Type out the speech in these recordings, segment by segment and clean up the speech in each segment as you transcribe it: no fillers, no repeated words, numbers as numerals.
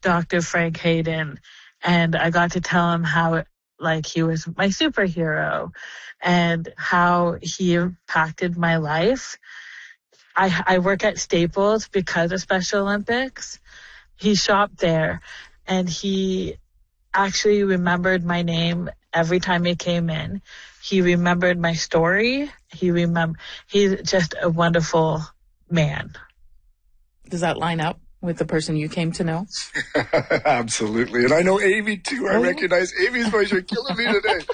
Dr. Frank Hayden, and I got to tell him how like he was my superhero and how he impacted my life. I work at Staples because of Special Olympics. He shopped there, and he actually remembered my name every time he came in. He remembered my story. He's just a wonderful man. Does that line up with the person you came to know? Absolutely. And I know Amy too. I recognize Amy's voice. You're killing me today.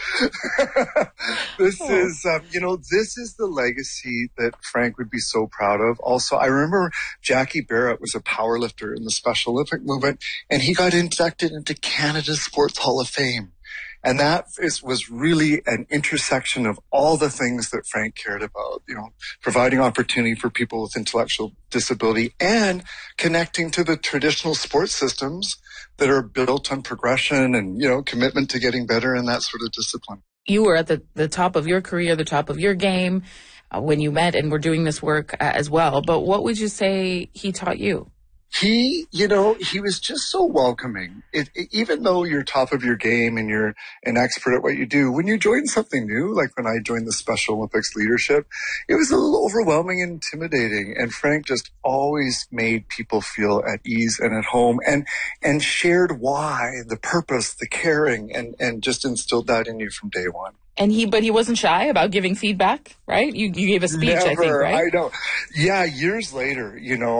This is the legacy that Frank would be so proud of. Also, I remember Jackie Barrett was a powerlifter in the Special Olympic movement, and he got inducted into Canada's Sports Hall of Fame. And that was really an intersection of all the things that Frank cared about, providing opportunity for people with intellectual disability and connecting to the traditional sports systems that are built on progression and, commitment to getting better in that sort of discipline. You were at the top of your career, the top of your game when you met and were doing this work as well. But what would you say he taught you? He was just so welcoming. Even though you're top of your game and you're an expert at what you do, when you join something new, like when I joined the Special Olympics leadership, it was a little overwhelming and intimidating. And Frank just always made people feel at ease and at home and shared why, the purpose, the caring, and just instilled that in you from day one. But he wasn't shy about giving feedback, right? You gave a speech, Never, I think, right? I know. Yeah, years later,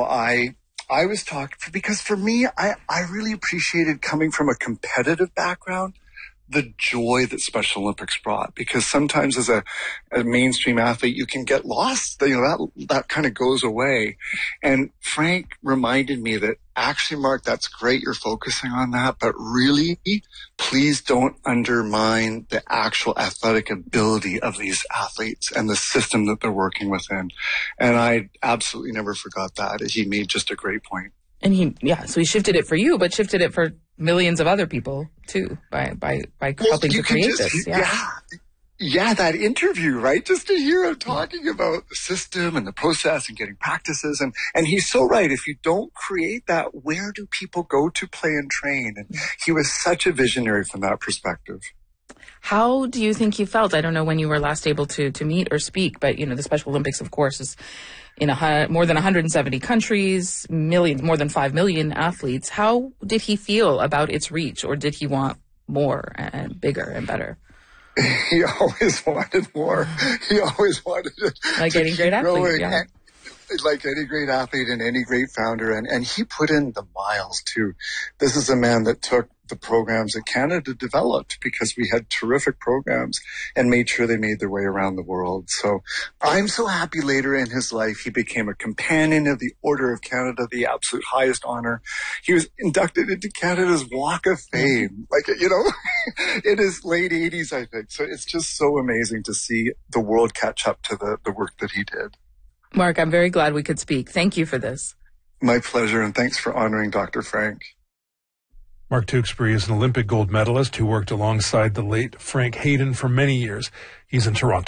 I was talking, because for me, I really appreciated coming from a competitive background, the joy that Special Olympics brought, because sometimes as a mainstream athlete, you can get lost. That kind of goes away. And Frank reminded me that actually, Mark, that's great. You're focusing on that, but really, please don't undermine the actual athletic ability of these athletes and the system that they're working within. And I absolutely never forgot that. He made just a great point. And so he shifted it for you, but shifted it for millions of other people too by helping to create this. Yeah, that interview, right? Just to hear him talking about the system and the process and getting practices. And he's so right. If you don't create that, where do people go to play and train? And he was such a visionary from that perspective. How do you think he felt? I don't know when you were last able to meet or speak, but, the Special Olympics, of course, is in more than 170 countries, more than 5 million athletes. How did he feel about its reach, or did he want more and bigger and better? He always wanted more. He always wanted it. Like any great athlete, yeah. Like any great athlete and any great founder. And he put in the miles too. This is a man that took the programs that Canada developed, because we had terrific programs, and made sure they made their way around the world. So I'm so happy later in his life, he became a companion of the Order of Canada, the absolute highest honor. He was inducted into Canada's Walk of Fame, in his late 80s, I think. So it's just so amazing to see the world catch up to the work that he did. Mark, I'm very glad we could speak. Thank you for this. My pleasure, and thanks for honoring Dr. Frank. Mark Tewksbury is an Olympic gold medalist who worked alongside the late Frank Hayden for many years. He's in Toronto.